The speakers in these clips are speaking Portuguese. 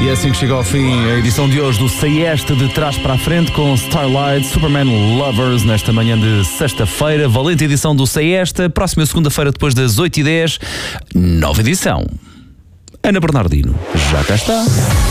E é assim que chega ao fim a edição de hoje do Sei Esta de Trás para a Frente com Starlight, Superman Lovers, nesta manhã de sexta-feira. Valente edição do Sei Esta. Próxima segunda-feira, depois das 8h10, nova edição. Ana Bernardino, já cá está.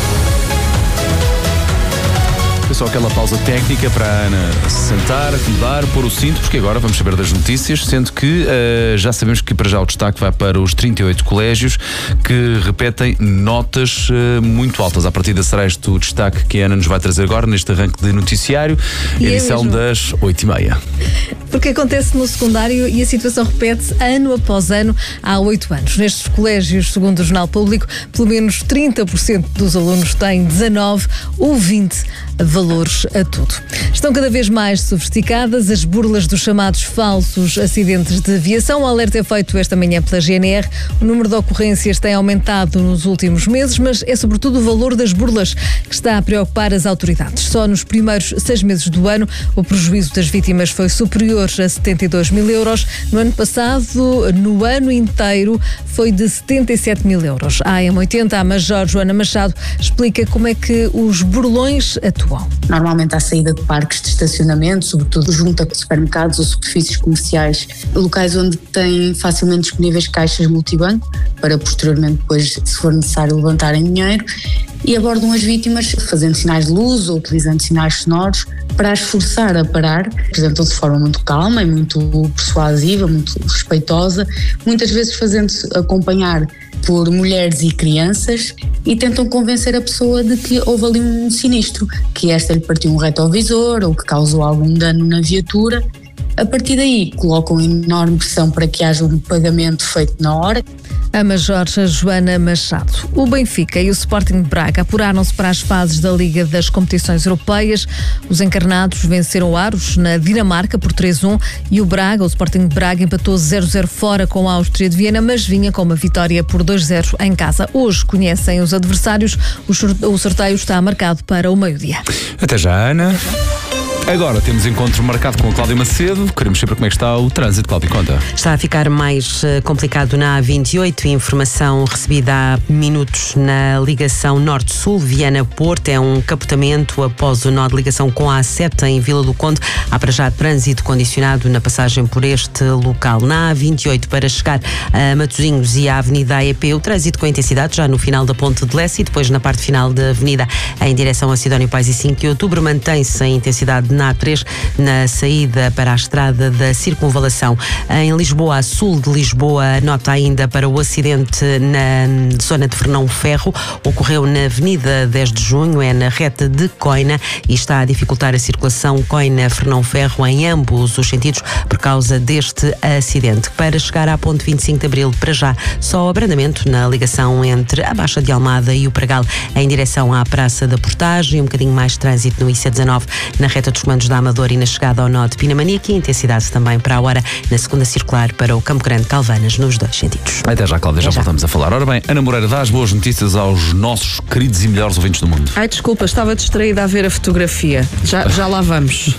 Foi só aquela pausa técnica para a Ana se sentar, acomodar, pôr o cinto, porque agora vamos saber das notícias, sendo que já sabemos que para já o destaque vai para os 38 colégios que repetem notas muito altas. À partida será este o destaque que a Ana nos vai trazer agora neste arranque de noticiário, edição das 8h30. Porque acontece no secundário e a situação repete-se ano após ano há 8 anos. Nestes colégios, segundo o Jornal Público, pelo menos 30% dos alunos têm 19 ou 20 valores a tudo. Estão cada vez mais sofisticadas as burlas dos chamados falsos acidentes de aviação. O alerta é feito esta manhã pela GNR. O número de ocorrências tem aumentado nos últimos meses, mas é sobretudo o valor das burlas que está a preocupar as autoridades. Só nos primeiros 6 meses do ano, o prejuízo das vítimas foi superior a 72 mil euros. No ano passado, no ano inteiro, foi de 77 mil euros. A AM80, a Major Joana Machado, explica como é que os burlões atuam. Normalmente à saída de parques de estacionamento, sobretudo junto a supermercados ou superfícies comerciais, locais onde têm facilmente disponíveis caixas multibanco para posteriormente, depois, se for necessário, levantarem dinheiro, e abordam as vítimas fazendo sinais de luz ou utilizando sinais sonoros para as forçar a parar. Apresentam-se de forma muito calma e muito persuasiva, muito respeitosa, muitas vezes fazendo-se acompanhar por mulheres e crianças e tentam convencer a pessoa de que houve ali um sinistro, que esta lhe partiu um retrovisor ou que causou algum dano na viatura. A partir daí colocam enorme pressão para que haja um pagamento feito na hora. A Major Joana Machado. O Benfica e o Sporting de Braga apuraram-se para as fases da Liga das Competições Europeias. Os encarnados venceram o Aros na Dinamarca por 3-1 e o Sporting de Braga, empatou 0-0 fora com a Áustria de Viena, mas vinha com uma vitória por 2-0 em casa. Hoje conhecem os adversários. O sorteio está marcado para o meio-dia. Até já, Ana. Agora temos encontro marcado com a Cláudia Macedo. Queremos saber como é que está o trânsito. Cláudia, conta. Está a ficar mais complicado na A28. Informação recebida há minutos na ligação Norte-Sul, Viana-Porto. É um capotamento após o nó de ligação com a A7 em Vila do Conde. Há para já trânsito condicionado na passagem por este local. Na A28, para chegar a Matosinhos e à Avenida AEP, o trânsito com intensidade já no final da Ponte de Lessa e depois na parte final da avenida em direção a Sidónio Pais e 5 de Outubro. Mantém-se a intensidade na A3, na saída para a estrada da Circunvalação. Em Lisboa, a sul de Lisboa, nota ainda para o acidente na zona de Fernão Ferro. Ocorreu na Avenida 10 de Junho, é na reta de Coina, e está a dificultar a circulação Coina-Fernão Ferro em ambos os sentidos por causa deste acidente. Para chegar à ponte 25 de Abril, para já, só abrandamento na ligação entre a Baixa de Almada e o Pregal em direção à Praça da Portagem. Um bocadinho mais trânsito no IC19 na reta dos comandos da Amadora e na chegada ao nó de Pinamanique, e intensidade também para a hora na segunda circular para o Campo Grande Calvanas, nos dois sentidos. Até já, Cláudia, já voltamos a falar. Ora bem, Ana Moreira, dá as boas notícias aos nossos queridos e melhores ouvintes do mundo. Ai, desculpa, estava distraída a ver a fotografia. Já lá vamos.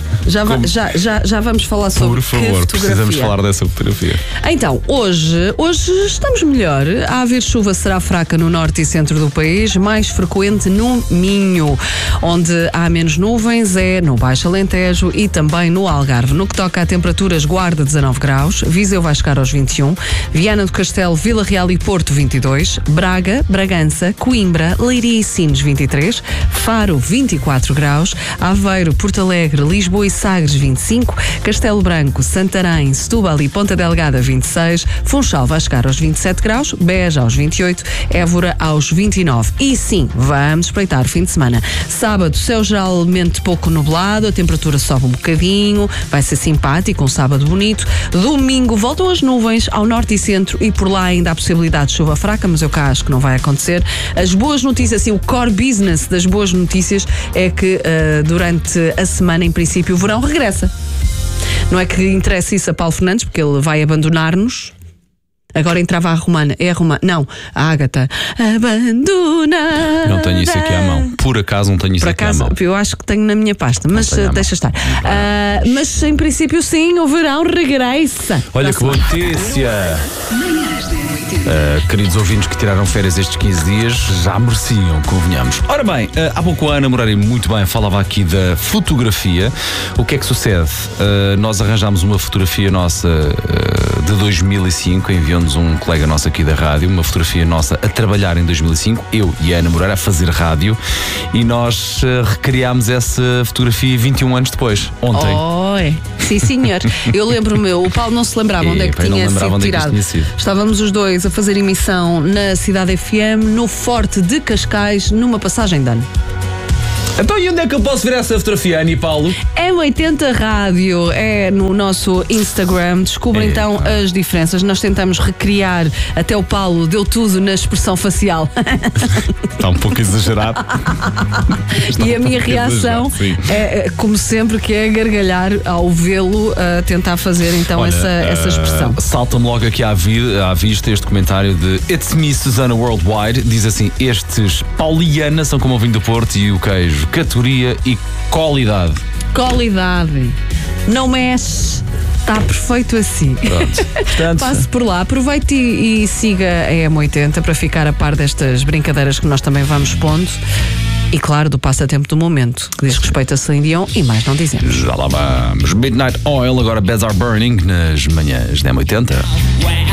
Já vamos falar sobre Por favor, que fotografia. precisamos falar dessa fotografia. Então, hoje estamos melhor. A haver chuva será fraca no norte e centro do país, mais frequente no Minho, onde há menos nuvens, é no Baixo Alentejo e também no Algarve. No que toca a temperaturas, Guarda 19 graus, Viseu vai chegar aos 21, Viana do Castelo, Vila Real e Porto 22, Braga, Bragança, Coimbra, Leiria e Sines 23, Faro 24 graus, Aveiro, Porto Alegre, Lisboa e Sagres 25, Castelo Branco, Santarém, Setúbal e Ponta Delgada 26, Funchal vai chegar aos 27 graus, Beja aos 28, Évora aos 29. E sim, vamos espreitar o fim de semana. Sábado, céu geralmente pouco nublado, a temperatura sobe um bocadinho, vai ser simpático, um sábado bonito. Domingo voltam as nuvens ao norte e centro e por lá ainda há possibilidade de chuva fraca, mas eu cá acho que não vai acontecer. As boas notícias, assim, o core business das boas notícias é que durante a semana, em princípio, o verão regressa. Não é que interessa isso a Paulo Fernandes, porque ele vai abandonar-nos, Agora entrava a romana. É a romana. Não, a Ágata. Abandona. Não tenho isso aqui à mão. Por acaso não tenho isso aqui à mão. Eu acho que tenho na minha pasta, mas deixa estar. Mas em princípio sim, o verão regressa. Olha que boa notícia! Queridos ouvintes que tiraram férias estes 15 dias, já mereciam, convenhamos. Ora bem, há pouco a Ana Moreira muito bem falava aqui da fotografia. O que é que sucede? Nós arranjámos uma fotografia nossa de 2005, enviou-nos um colega nosso aqui da rádio, uma fotografia nossa a trabalhar em 2005, eu e a Ana Moreira a fazer rádio, e nós recriámos essa fotografia 21 anos depois, ontem. Oi, sim senhor. Eu lembro-me, o Paulo não se lembrava onde é que tinha sido tirado. Estávamos os dois a fazer emissão na Cidade FM, no Forte de Cascais, numa passagem de ano. Então e onde é que eu posso ver essa fotografia, Ana e Paulo? M80 Rádio, é no nosso Instagram. Descubra então as diferenças. Nós tentamos recriar, até o Paulo deu tudo na expressão facial. Está um pouco exagerado. E a minha reação é, como sempre, que é gargalhar ao vê-lo a tentar fazer então. Olha, essa expressão. Salta-me logo aqui à vista este comentário de It's Me Susana Worldwide. Diz assim: estes Pauliana são como o vinho do Porto e o queijo, categoria e qualidade. Qualidade. Não mexe. Está perfeito assim. Portanto, passe por lá, aproveite e siga a M80 para ficar a par destas brincadeiras que nós também vamos pondo. E claro, do passatempo do momento, que diz respeito a Celine Dion e mais não dizemos. Já lá vamos. Midnight Oil, agora Beds Are Burning nas manhãs da M80.